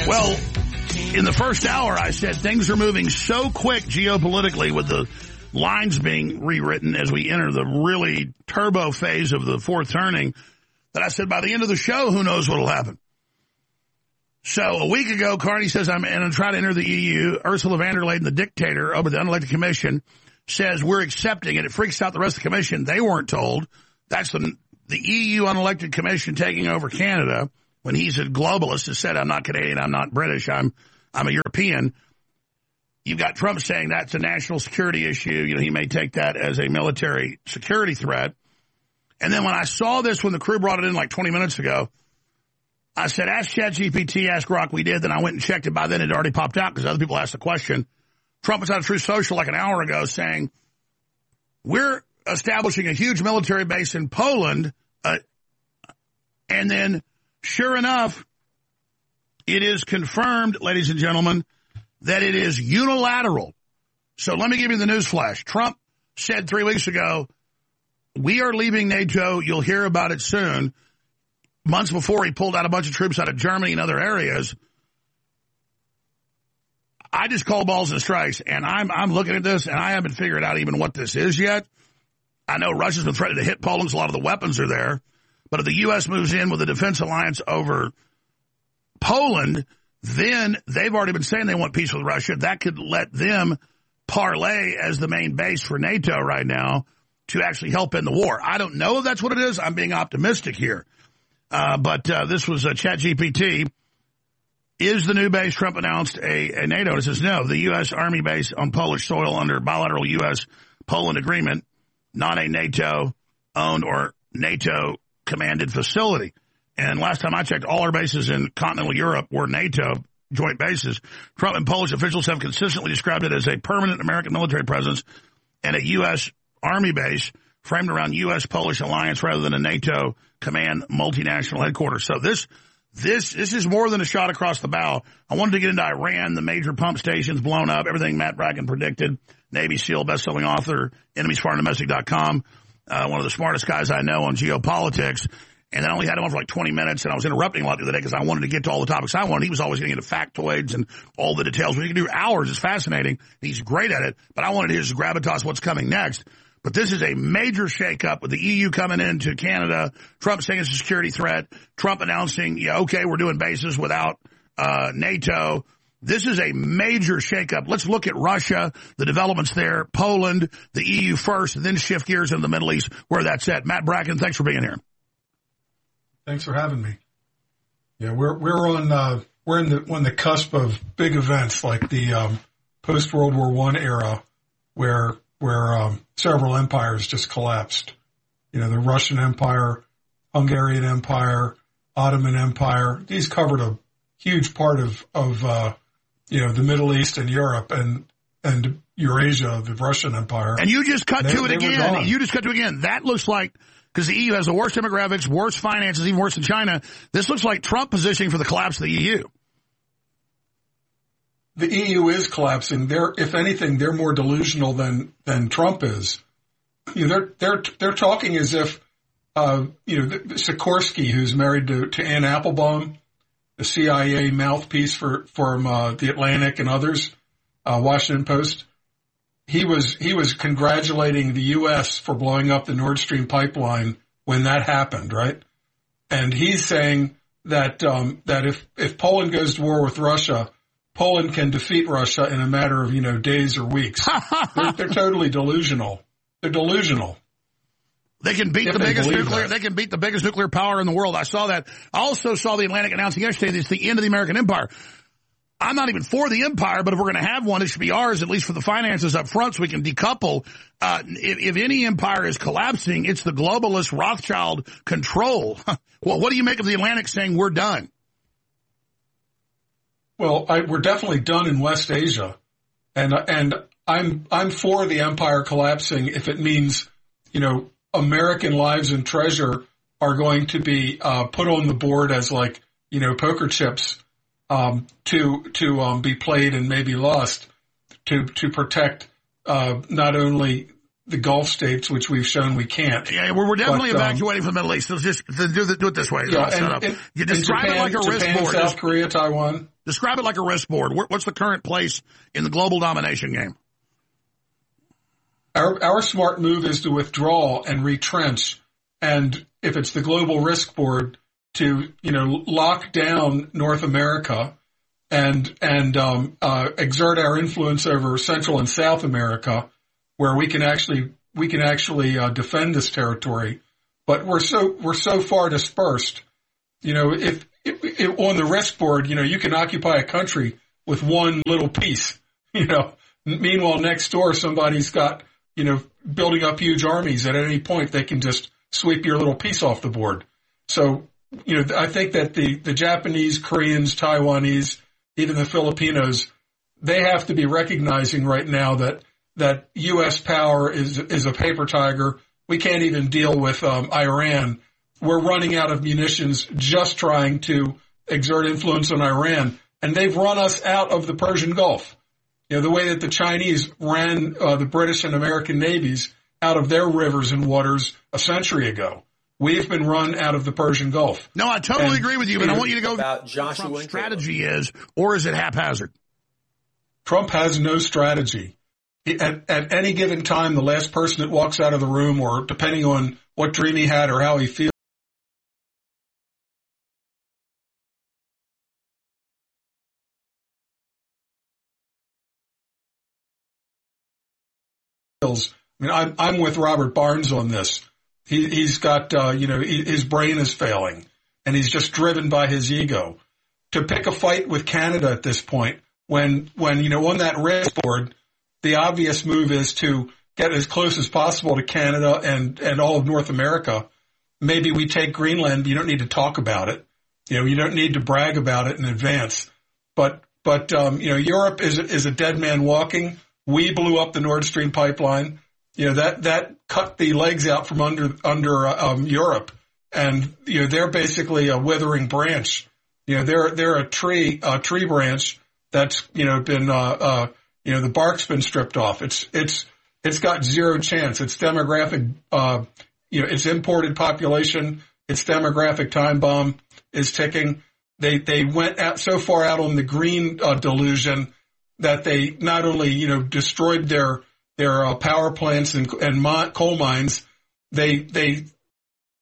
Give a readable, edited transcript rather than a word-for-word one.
Well, in the first hour, I said things are moving so quick geopolitically with the lines being rewritten as we enter the really turbo phase of the fourth turning that I said by the end of the show, who knows what will happen. So a week ago, Carney says, I'm going to try to enter the EU. Ursula von der Leyen, the dictator over the unelected commission, says we're accepting it. It freaks out the rest of the commission. They weren't told. That's the EU unelected commission taking over Canada when he's a globalist has said, I'm not Canadian, I'm not British, I'm a European. You've got Trump saying that's a national security issue. You know, he may take that as a military security threat. And then when I saw this, when the crew brought it in like 20 minutes ago, I said, ask ChatGPT, ask Grok. We did. Then I went and checked it. By then it had already popped out because other people asked the question. Trump was on Truth Social like an hour ago saying, we're establishing a huge military base in Poland. And then, sure enough, it is confirmed, ladies and gentlemen, that it is unilateral. So let me give you the news flash. Trump said 3 weeks ago, we are leaving NATO. You'll hear about it soon. Months before, he pulled out a bunch of troops out of Germany and other areas. I just call balls and strikes, and I'm looking at this, and I haven't figured out even what this is yet. I know Russia's been threatening to hit Poland because a lot of the weapons are there. But if the U.S. moves in with a defense alliance over Poland, then they've already been saying they want peace with Russia. That could let them parlay as the main base for NATO right now to actually help in the war. I don't know if that's what it is. I'm being optimistic here. But this was ChatGPT. Is the new base Trump announced a NATO? And it says no, the U.S. Army base on Polish soil under bilateral U.S.-Poland agreement, not a NATO-owned or NATO-commanded facility. And last time I checked, all our bases in continental Europe were NATO joint bases. Trump and Polish officials have consistently described it as a permanent American military presence and a U.S. Army base framed around U.S.-Polish alliance rather than a NATO command multinational headquarters. So this is more than a shot across the bow. I wanted to get into Iran, the major pump stations blown up, everything Matt Bracken predicted, Navy SEAL, best-selling author, enemiesforeigndomestic.com, one of the smartest guys I know on geopolitics. And I only had him on for like 20 minutes, and I was interrupting a lot the other day because I wanted to get to all the topics I wanted. He was always getting into factoids and all the details. We can do hours. It's fascinating. He's great at it. But I wanted his gravitas, what's coming next. But this is a major shakeup with the EU coming into Canada, Trump saying it's a security threat, Trump announcing, yeah, okay, we're doing bases without NATO. This is a major shakeup. Let's look at Russia, the developments there, Poland, the EU first, and then shift gears into the Middle East, where that's at. Matt Bracken, thanks for being here. Thanks for having me. Yeah, we're on the cusp of big events like the post World War I era, where several empires just collapsed. You know, the Russian Empire, Hungarian Empire, Ottoman Empire. These covered a huge part of the Middle East and Europe and Eurasia, the Russian Empire. And you just cut to it again. You just cut to it again. That looks like, because the EU has the worst demographics, worse finances, even worse than China. This looks like Trump positioning for the collapse of the EU. The EU is collapsing. If anything, they're more delusional than Trump is. You know, they're talking as if Sikorsky, who's married to Ann Applebaum, the CIA mouthpiece from the Atlantic and others, Washington Post. He was congratulating the U.S. for blowing up the Nord Stream pipeline when that happened, right? And he's saying that if Poland goes to war with Russia, Poland can defeat Russia in a matter of days or weeks. They're totally delusional. They're delusional. They can beat the biggest nuclear. They can beat the biggest nuclear power in the world. I saw that. I also saw the Atlantic announcing yesterday that it's the end of the American empire. I'm not even for the empire, but if we're going to have one, it should be ours, at least for the finances up front, so we can decouple. If any empire is collapsing, it's the globalist Rothschild control. Well, what do you make of the Atlantic saying we're done? Well, we're definitely done in West Asia, and I'm for the empire collapsing if it means American lives and treasure are going to be put on the board as poker chips. To be played and maybe lost to protect not only the Gulf states, which we've shown we can't. Yeah, we're definitely evacuating from the Middle East. So just do it this way. Yeah, you describe it like a risk board. South Korea, Taiwan. Describe it like a risk board. What's the current place in the global domination game? Our smart move is to withdraw and retrench. And if it's the global risk board, to, lock down North America and exert our influence over Central and South America, where we can actually defend this territory. But we're so far dispersed. If on the risk board, you can occupy a country with one little piece. Meanwhile, next door somebody's got building up huge armies. At any point, they can just sweep your little piece off the board. So, I think that the Japanese, Koreans, Taiwanese, even the Filipinos, they have to be recognizing right now that U.S. power is a paper tiger. We can't even deal with Iran. We're running out of munitions just trying to exert influence on Iran, and they've run us out of the Persian Gulf. The way that the Chinese ran the British and American navies out of their rivers and waters a century ago. We've been run out of the Persian Gulf. No, I totally agree with you, but I want you to go about Joshua Trump's strategy is, or is it haphazard? Trump has no strategy. At any given time, the last person that walks out of the room, or depending on what dream he had or how he feels, I'm with Robert Barnes on this. He's got, his brain is failing, and he's just driven by his ego. To pick a fight with Canada at this point, when on that risk board, the obvious move is to get as close as possible to Canada and all of North America. Maybe we take Greenland. You don't need to talk about it. You don't need to brag about it in advance. But Europe is a dead man walking. We blew up the Nord Stream pipeline. That cut the legs out from under Europe, and they're basically a withering branch. They're a tree branch that's been the bark's been stripped off. It's got zero chance. Its demographic its imported population, its demographic time bomb is ticking. They went out so far out on the green delusion that they not only destroyed their power plants and coal mines, they